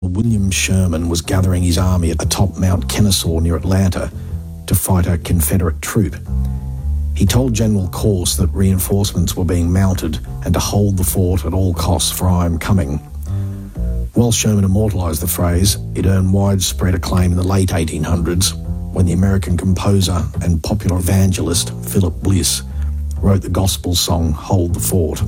William Sherman was gathering his army atop Mount Kennesaw near Atlanta to fight a Confederate troop. He told General Corse that reinforcements were being mounted and to hold the fort at all costs, for I am coming. While Sherman immortalised the phrase, it earned widespread acclaim in the late 1800s when the American composer and popular evangelist Philip Bliss wrote the gospel song Hold the Fort.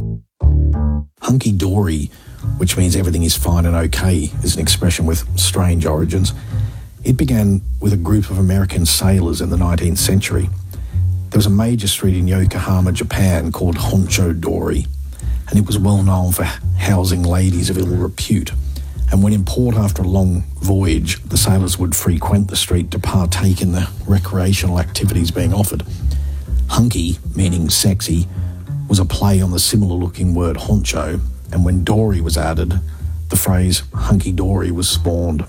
Hunky-dory, which means everything is fine and okay, is an expression with strange origins. It began with a group of American sailors in the 19th century. There was a major street in Yokohama, Japan called Honcho-dory, and it was well known for housing ladies of ill repute. And when in port after a long voyage, the sailors would frequent the street to partake in the recreational activities being offered. Hunky, meaning sexy, was a play on the similar-looking word honcho, and when dory was added, the phrase hunky-dory was spawned.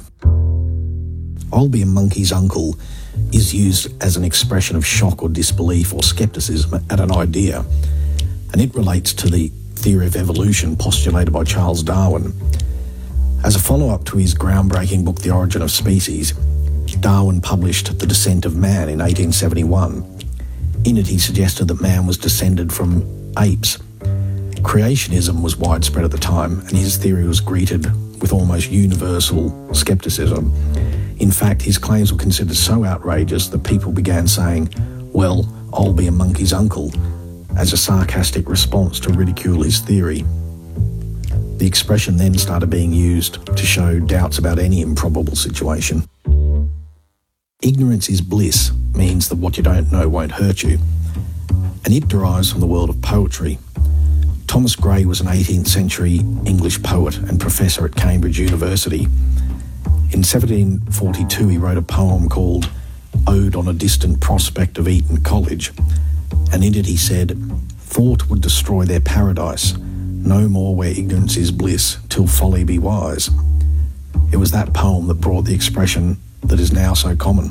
I'll be a monkey's uncle is used as an expression of shock or disbelief or scepticism at an idea, and it relates to the theory of evolution postulated by Charles Darwin. As a follow-up to his groundbreaking book The Origin of Species, Darwin published The Descent of Man in 1871. In it, he suggested that man was descended from apes. Creationism was widespread at the time, and his theory was greeted with almost universal scepticism. In fact, his claims were considered so outrageous that people began saying, "Well, I'll be a monkey's uncle," as a sarcastic response to ridicule his theory. The expression then started being used to show doubts about any improbable situation. Ignorance is bliss means that what you don't know won't hurt you, and it derives from the world of poetry. Thomas Gray was an 18th century English poet and professor at Cambridge University. In 1742, he wrote a poem called Ode on a Distant Prospect of Eton College, and in it he said, "Thought would destroy their paradise, no more where ignorance is bliss, till folly be wise." It was that poem that brought the expression that is now so common.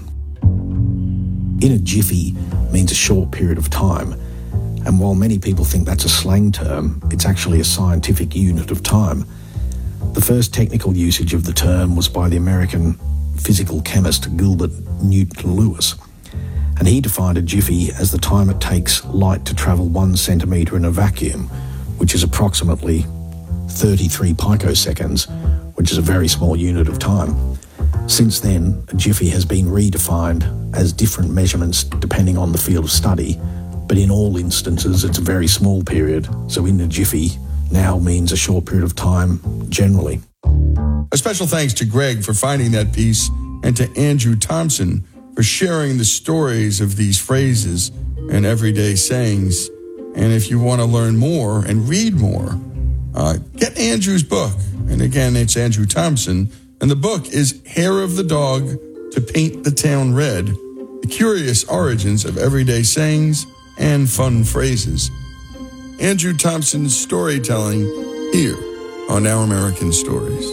In a jiffy means a short period of time, and while many people think that's a slang term, it's actually a scientific unit of time. The first technical usage of the term was by the American physical chemist Gilbert Newton Lewis, and he defined a jiffy as the time it takes light to travel 1 centimetre in a vacuum, which is approximately 33 picoseconds, which is a very small unit of time. Since then, a jiffy has been redefined as different measurements depending on the field of study, but in all instances it's a very small period, so in a jiffy now means a short period of time generally. A special thanks to Greg for finding that piece and to Andrew Thompson for sharing the stories of these phrases and everyday sayings. And if you want to learn more and read more, get Andrew's book. And again, it's Andrew Thompson. And the book is Hair of the Dog to Paint the Town Red, The Curious Origins of Everyday Sayings and Fun Phrases. Andrew Thompson's storytelling here on Our American Stories.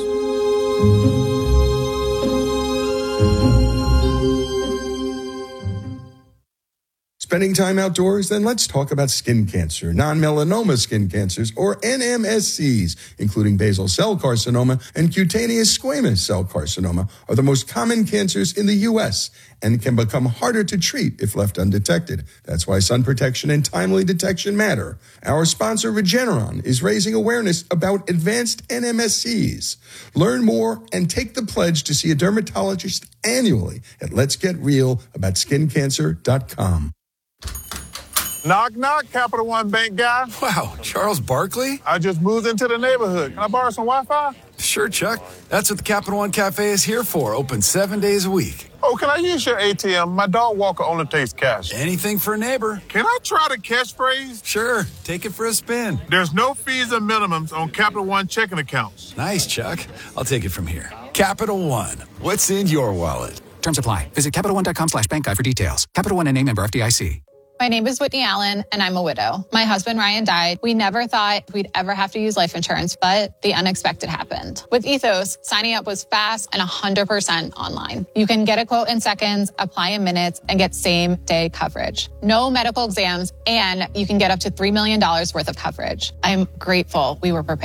Spending time outdoors? Then let's talk about skin cancer. Non-melanoma skin cancers, or NMSCs, including basal cell carcinoma and cutaneous squamous cell carcinoma, are the most common cancers in the U.S. and can become harder to treat if left undetected. That's why sun protection and timely detection matter. Our sponsor, Regeneron, is raising awareness about advanced NMSCs. Learn more and take the pledge to see a dermatologist annually at letsgetrealaboutSkinCancer.com. Knock, knock, Capital One Bank guy. Wow, Charles Barkley? I just moved into the neighborhood. Can I borrow some Wi-Fi? Sure, Chuck. That's what the Capital One Cafe is here for. Open 7 days a week. Oh, can I use your ATM? My dog walker only takes cash. Anything for a neighbor. Can I try the catchphrase? Sure, take it for a spin. There's no fees or minimums on Capital One checking accounts. Nice, Chuck. I'll take it from here. Capital One. What's in your wallet? Terms apply. Visit CapitalOne.com/bankguide for details. Capital One and member FDIC. My name is Whitney Allen, and I'm a widow. My husband, Ryan, died. We never thought we'd ever have to use life insurance, but the unexpected happened. With Ethos, signing up was fast and 100% online. You can get a quote in seconds, apply in minutes, and get same-day coverage. No medical exams, and you can get up to $3 million worth of coverage. I'm grateful we were prepared.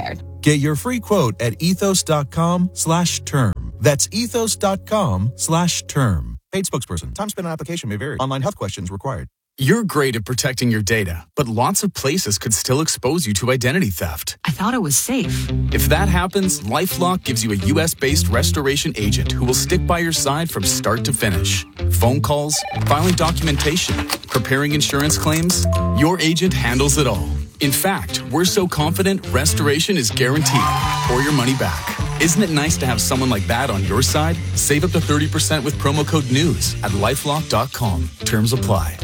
Get your free quote at ethos.com/term. That's ethos.com/term. Paid spokesperson. Time spent on application may vary. Online health questions required. You're great at protecting your data, but lots of places could still expose you to identity theft. I thought it was safe. If that happens, LifeLock gives you a U.S.-based restoration agent who will stick by your side from start to finish. Phone calls, filing documentation, preparing insurance claims, your agent handles it all. In fact, we're so confident restoration is guaranteed or your money back. Isn't it nice to have someone like that on your side? Save up to 30% with promo code NEWS at LifeLock.com. Terms apply.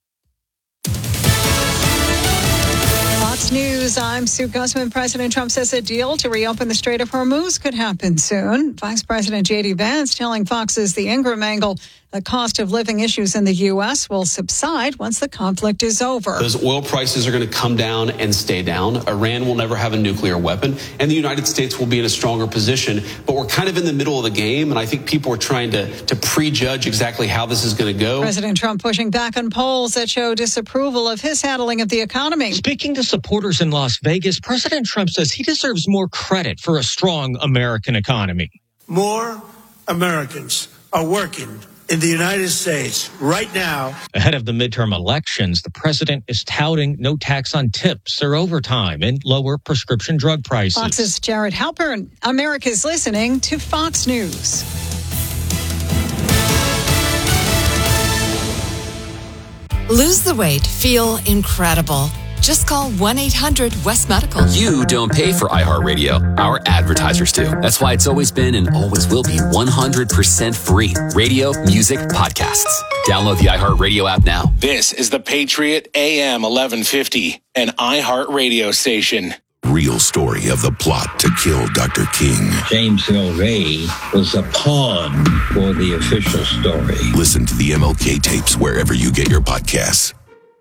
Fox News, I'm Sue Guzman. President Trump says a deal to reopen the Strait of Hormuz could happen soon. Vice President J.D. Vance telling Fox's The Ingram Angle the cost of living issues in the U.S. will subside once the conflict is over. Those oil prices are going to come down and stay down. Iran will never have a nuclear weapon, and the United States will be in a stronger position. But we're kind of in the middle of the game, and I think people are trying to prejudge exactly how this is going to go. President Trump pushing back on polls that show disapproval of his handling of the economy. Speaking to supporters in Las Vegas, President Trump says he deserves more credit for a strong American economy. More Americans are working in the United States right now. Ahead of the midterm elections, the president is touting no tax on tips or overtime and lower prescription drug prices. Fox's Jared Halpern. America's listening to Fox News. Lose the weight. Feel incredible. Just call 1-800-WEST-MEDICAL. You don't pay for iHeartRadio. Our advertisers do. That's why it's always been and always will be 100% free. Radio, music, podcasts. Download the iHeartRadio app now. This is the Patriot AM 1150, an iHeartRadio station. Real story of the plot to kill Dr. King. James Earl Ray was a pawn for the official story. Listen to the MLK tapes wherever you get your podcasts.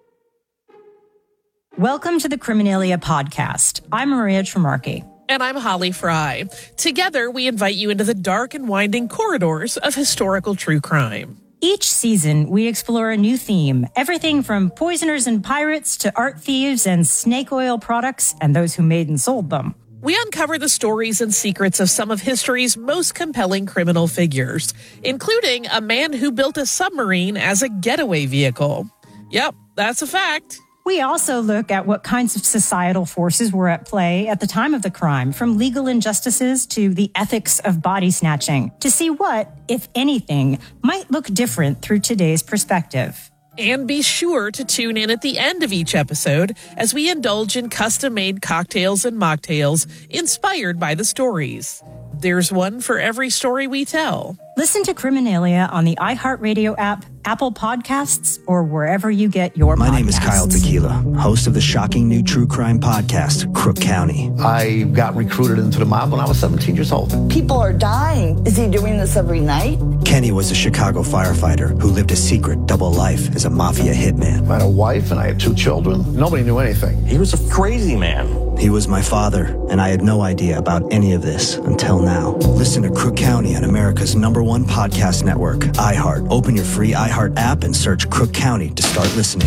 Welcome to the Criminalia podcast. I'm Maria Tremarchi. And I'm Holly Fry. Together, we invite you into the dark and winding corridors of historical true crime. Each season, we explore a new theme, everything from poisoners and pirates to art thieves and snake oil products and those who made and sold them. We uncover the stories and secrets of some of history's most compelling criminal figures, including a man who built a submarine as a getaway vehicle. Yep, that's a fact. We also look at what kinds of societal forces were at play at the time of the crime, from legal injustices to the ethics of body snatching, to see what, if anything, might look different through today's perspective. And be sure to tune in at the end of each episode as we indulge in custom-made cocktails and mocktails inspired by the stories. There's one for every story we tell. Listen to Criminalia on the iHeartRadio app, Apple Podcasts, or wherever you get your podcasts. My name is Kyle Tequila, host of the shocking new true crime podcast, Crook County. I got recruited into the mob when I was 17 years old. People are dying. Is he doing this every night? Kenny was a Chicago firefighter who lived a secret double life as a mafia hitman. I had a wife and I had 2 children. Nobody knew anything. He was a crazy man. He was my father, and I had no idea about any of this until now. Listen to Crook County on America's #1 podcast network, iHeart. Open your free iHeart app and search Crook County to start listening.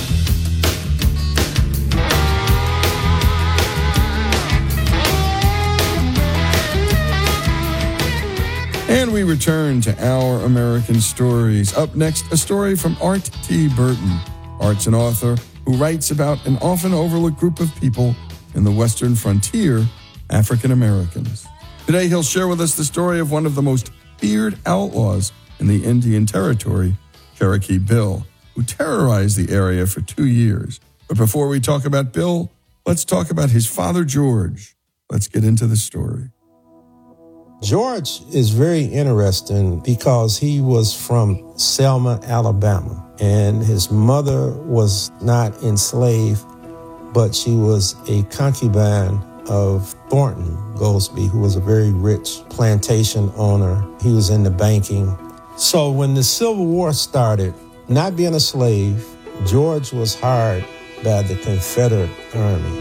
And we return to Our American Stories. Up next, a story from Art T. Burton. Art's an author who writes about an often overlooked group of people in the Western frontier, African Americans. Today, he'll share with us the story of one of the most feared outlaws in the Indian Territory, Cherokee Bill, who terrorized the area for 2 years. But before we talk about Bill, let's talk about his father, George. Let's get into the story. George is very interesting because he was from Selma, Alabama, and his mother was not enslaved, but she was a concubine of Thornton Goldsby, who was a very rich plantation owner. He was into banking. So when the Civil War started, not being a slave, George was hired by the Confederate Army.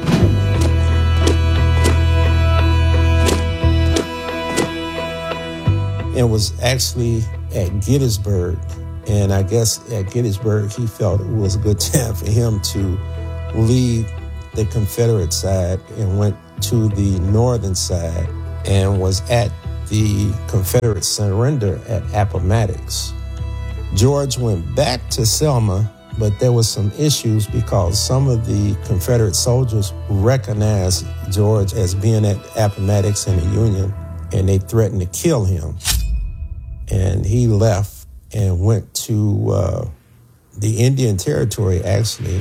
It was actually at Gettysburg. And I guess at Gettysburg, he felt it was a good time for him to leave the Confederate side and went to the northern side and was at the Confederate surrender at Appomattox. George went back to Selma, but there was some issues because some of the Confederate soldiers recognized George as being at Appomattox in the Union, and they threatened to kill him. And he left and went to the Indian Territory, actually.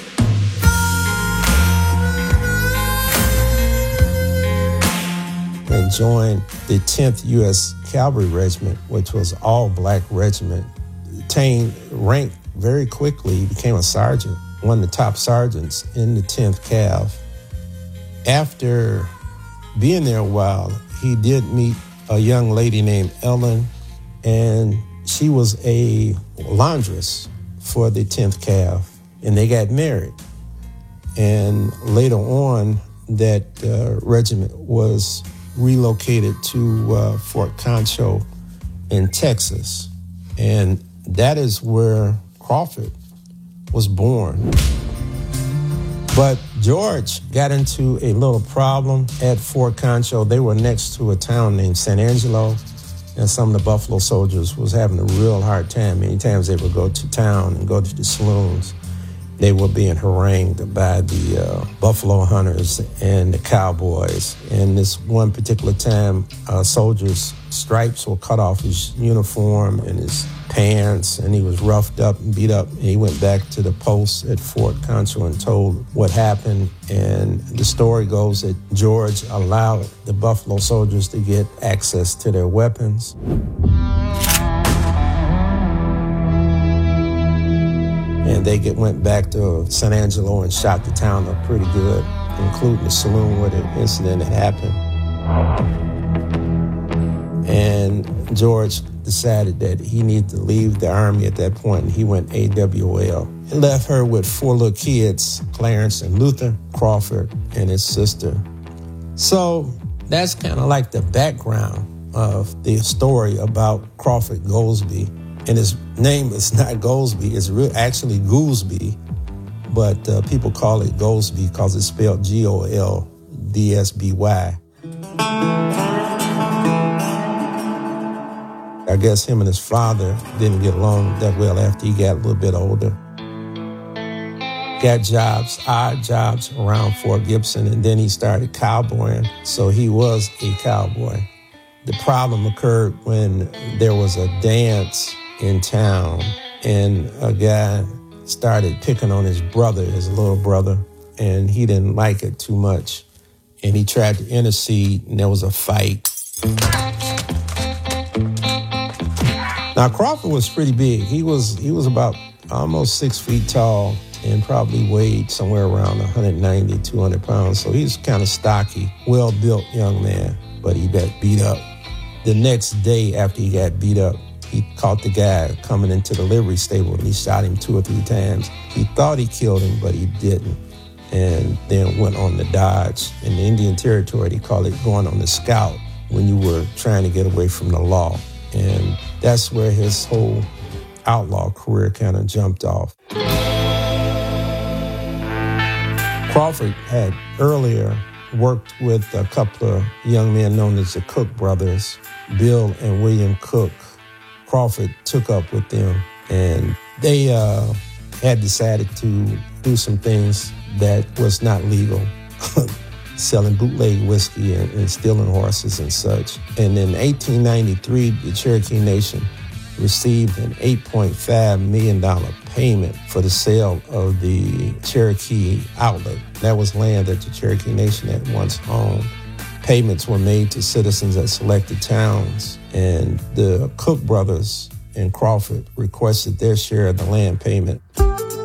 And joined the 10th U.S. Cavalry Regiment, which was all-black regiment. Attained rank very quickly. He became a sergeant, one of the top sergeants in the 10th Cav. After being there a while, he did meet a young lady named Ellen, and she was a laundress for the 10th Cav, and they got married. And later on, that regiment was relocated to Fort Concho in Texas. And that is where Crawford was born. But George got into a little problem at Fort Concho. They were next to a town named San Angelo, and some of the Buffalo soldiers was having a real hard time. Many times they would go to town and go to the saloons. They were being harangued by the Buffalo Hunters and the Cowboys. And this one particular time, soldiers' stripes were cut off his uniform and his pants, and he was roughed up and beat up. And he went back to the post at Fort Concho and told what happened. And the story goes that George allowed the Buffalo soldiers to get access to their weapons. And they went back to San Angelo and shot the town up pretty good, including the saloon where the incident had happened. And George decided that he needed to leave the Army at that point, and he went AWL. He left her with 4 little kids, Clarence and Luther, Crawford, and his sister. So that's kind of like the background of the story about Crawford Goldsby. And his name is not Goldsby, it's actually Goolsby, but people call it Goldsby because it's spelled Goldsby. I guess him and his father didn't get along that well after he got a little bit older. Got jobs, odd jobs around Fort Gibson, and then he started cowboying, so he was a cowboy. The problem occurred when there was a dance in town, and a guy started picking on his brother, his little brother, and he didn't like it too much. And he tried to intercede, and there was a fight. Now, Crawford was pretty big. He was about almost 6 feet tall and probably weighed somewhere around 190, 200 pounds. So he was kind of stocky, well-built young man, but he got beat up. The next day after he got beat up, he caught the guy coming into the livery stable, and he shot him 2 or 3 times. He thought he killed him, but he didn't. And then went on the dodge. In the Indian Territory, they call it going on the scout when you were trying to get away from the law. And that's where his whole outlaw career kind of jumped off. Crawford had earlier worked with a couple of young men known as the Cook brothers, Bill and William Cook. Crawford took up with them, and they had decided to do some things that was not legal, selling bootleg whiskey and stealing horses and such. And in 1893, the Cherokee Nation received an $8.5 million payment for the sale of the Cherokee Outlet. That was land that the Cherokee Nation had once owned. Payments were made to citizens at selected towns, and the Cook brothers and Crawford requested their share of the land payment.